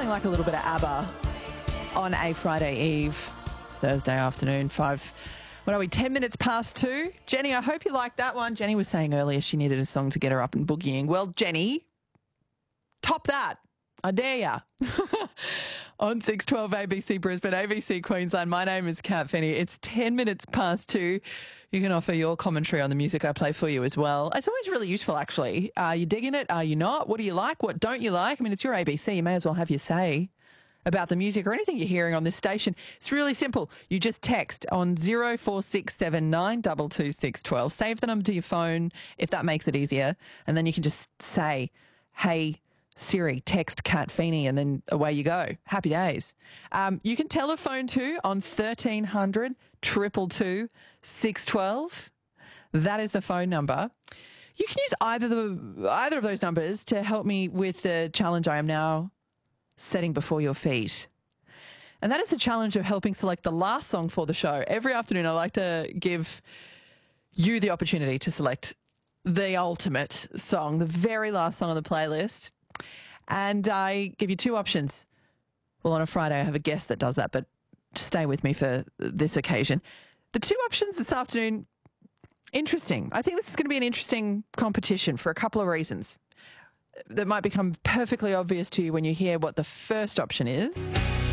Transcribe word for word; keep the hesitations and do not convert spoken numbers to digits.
feeling like a little bit of ABBA on a Friday eve, Thursday afternoon, five, what are we, ten minutes past two? Jenny, I hope you liked that one. Jenny was saying earlier she needed a song to get her up and boogieing. Well, Jenny, top that. I dare ya. On six twelve A B C Brisbane, A B C Queensland, my name is Kat Finney. It's ten minutes past two. You can offer your commentary on the music I play for you as well. It's always really useful, actually. Are you digging it? Are you not? What do you like? What don't you like? I mean, it's your A B C. You may as well have your say about the music or anything you're hearing on this station. It's really simple. You just text on zero four six seven nine two two six one two. Save the number to your phone if that makes it easier. And then you can just say, hey, Siri, text Kat Feeney, and then away you go. Happy days. Um, you can telephone too on thirteen hundred, two two two, six one two. That is the phone number. You can use either the either of those numbers to help me with the challenge I am now setting before your feet. And that is the challenge of helping select the last song for the show. Every afternoon I like to give you the opportunity to select the ultimate song, the very last song on the playlist. And I give you two options. Well, on a Friday I have a guest that does that, but stay with me for this occasion. The two options this afternoon, interesting. I think this is going to be an interesting competition for a couple of reasons that might become perfectly obvious to you when you hear what the first option is.